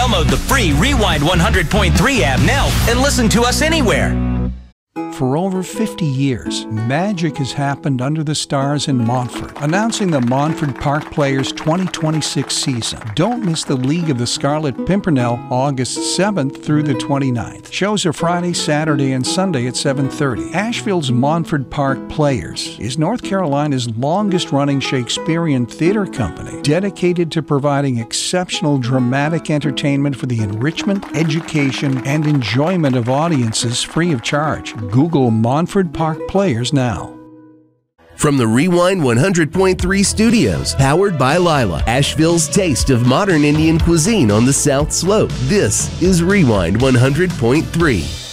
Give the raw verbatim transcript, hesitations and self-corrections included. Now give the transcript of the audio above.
Download the free Rewind one hundred point three app now and listen to us anywhere. For over fifty years, magic has happened under the stars in Montfort, announcing the Montfort Park Players twenty twenty-six season. Don't miss the League of the Scarlet Pimpernel August seventh through the twenty-ninth. Shows are Friday, Saturday, and Sunday at seven thirty. Asheville's Montfort Park Players is North Carolina's longest-running Shakespearean theater company, dedicated to providing exceptional dramatic entertainment for the enrichment, education, and enjoyment of audiences free of charge. Google Montfort Park Players now. From the Rewind one hundred point three studios, powered by Lila, Asheville's taste of modern Indian cuisine on the South Slope. This is Rewind one hundred point three.